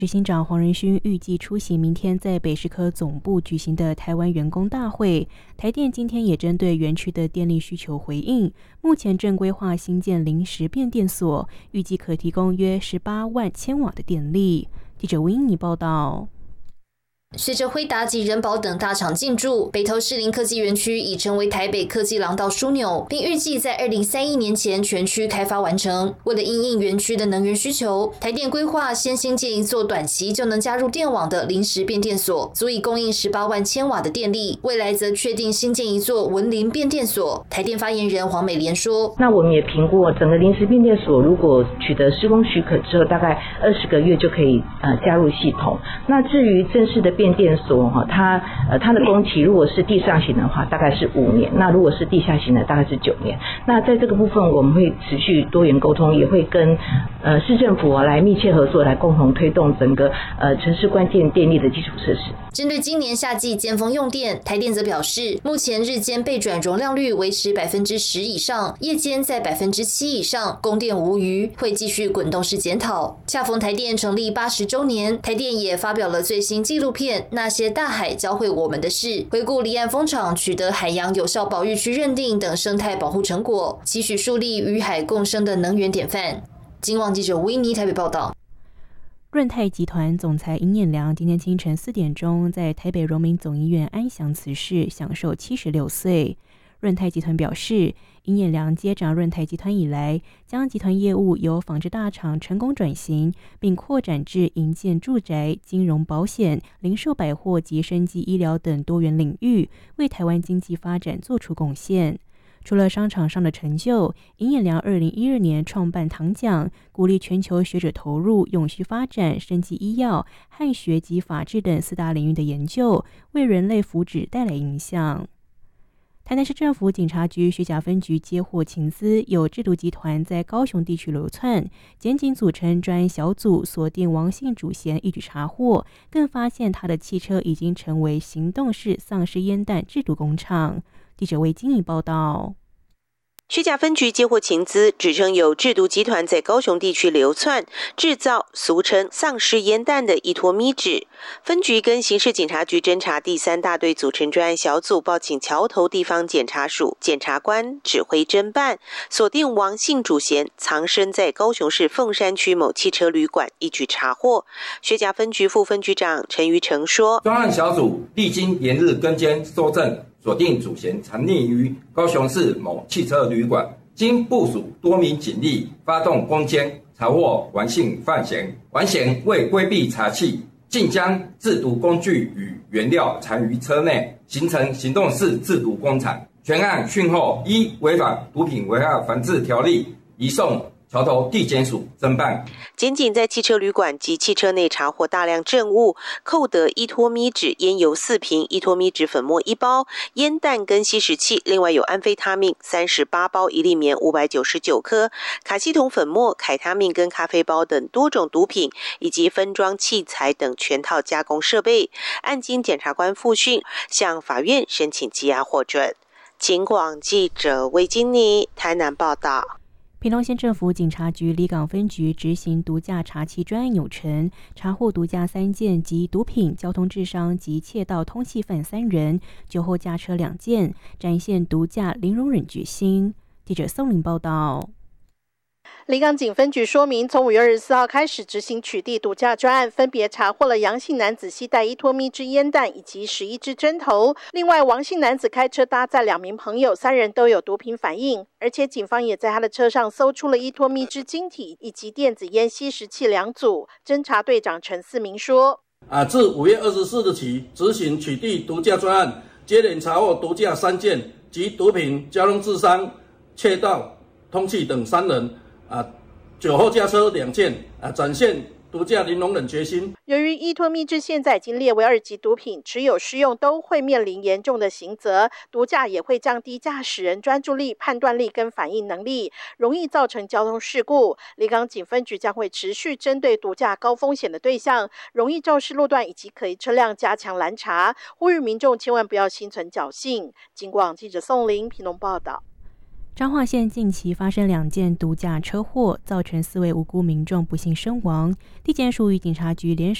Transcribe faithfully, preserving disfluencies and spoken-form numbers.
执行长黄仁勋预计出席明天在北士科总部举行的台湾员工大会。台电今天也针对园区的电力需求回应，目前正规划新建临时变电所，预计可提供约十八万千瓦的电力。记者吴英妮报道。 随着辉达及仁宝等大厂进驻，北投士林科技园区已成为台北科技廊道枢纽，并预计在二零三一年前全区开发完成。为了因应园区的能源需求，台电规划先新建一座短期就能加入电网的临时变电所，足以供应十八万千瓦的电力。未来则确定新建一座文林变电所。台电发言人黄美莲说：“ 那我们也评估，整个临时变电所如果取得施工许可之后，大概二十个月就可以呃加入系统。那至于正式的变电所哈，它呃它的工期如果是地上型的话，大概是五年；那如果是地下型的，大概是九年。那在这个部分，我们会持续多元沟通，也会跟呃市政府来密切合作，来共同推动整个呃城市关键电力的基础设施。 针对今年夏季尖峰用电，台电则表示，目前日间备转容量率维持百分之十以上，夜间在百分之七以上，供电无虞，会继续滚动式检讨。恰逢台电成立八十周年，台电也发表了最新纪录片《那些大海教会我们的事》，回顾离岸风场取得海洋有效保育区认定等生态保护成果，期许树立与海共生的能源典范。金旺记者吴英妮台北报道。 润泰集团总裁尹衍良今天清晨四点钟在台北荣民总医院安详辞世，享受七十六岁。润泰集团表示，尹衍良接掌润泰集团以来，将集团业务由纺织大厂成功转型，并扩展至营建住宅、金融保险、零售百货及生技医疗等多元领域，为台湾经济发展做出贡献。除了商场上的成就，尹衍良二零一二年创办唐奖，鼓励全球学者投入永续发展、生技医药、汉学及法治等四大领域的研究，为人类福祉带来影响。台南市政府警察局徐甲分局接获情资，有制毒集团在高雄地区流窜，检警组成专案小组锁定王姓主嫌，一举查获，更发现他的汽车已经成为行动式丧尸烟弹制毒工厂。记者魏金怡报道。 徐甲分局接获情资，指称有制毒集团在高雄地区流窜，制造俗称丧尸烟弹的依托咪纸。分局跟刑事警察局侦查第三大队组成专案小组，报请桥头地方检察署检察官指挥侦办，锁定王姓主嫌藏身在高雄市凤山区某汽车旅馆，一举查获。徐甲分局副分局长陈于成说， 专案小组历经连日跟监搜证，锁定主嫌藏匿于高雄市某汽车旅馆，经部署多名警力发动攻坚，查获王姓犯嫌。王嫌为规避查缉，竟将制毒工具与原料藏于车内，形成行动式制毒工厂。全案讯后，依违反毒品危害防治条例，移送桥头地检署侦办。 检警在汽车旅馆及汽车内查获大量证物，扣得依托咪纸烟油四瓶、依托咪纸粉末一包、烟弹跟吸食器，另外有安非他命三十八包、一粒棉五百九十九颗、卡西酮粉末、凯他命跟咖啡包等多种毒品，以及分装器材等全套加工设备。案经检察官复讯，向法院申请羁押获准。警广记者魏金妮台南报道。 屏东县政府警察局里港分局执行毒驾查缉专案有成，查获毒驾三件及毒品、交通致伤及窃盗通缉犯三人，酒后驾车两件，展现毒驾零容忍决心。记者宋玲报道。 里港警分局说明，从五月二十四号开始执行取缔毒驾专案，分别查获了杨姓男子携带依托咪支烟弹以及十一支针头。另外，王姓男子开车搭载两名朋友，三人都有毒品反应，而且警方也在他的车上搜出了依托咪支晶体以及电子烟吸食器两组。侦查队长陈四明说： 啊，自五月二十四日起执行取缔毒驾专案，接连查获毒驾三件及毒品、交通致伤、窃盗、通缉等三人。啊，酒后驾车两件，啊，展现毒驾零容忍决心。 由于依托咪支现在已经列为二级毒品，持有施用都会面临严重的刑责。毒驾也会降低驾驶人专注力、判断力跟反应能力，容易造成交通事故。里港警分局将会持续针对毒驾高风险的对象、容易肇事路段以及可疑车辆加强拦查，呼吁民众千万不要心存侥幸。警广记者宋玲屏东报道。 彰化县近期发生两件毒驾车祸，造成四位无辜民众不幸身亡。地检署与警察局联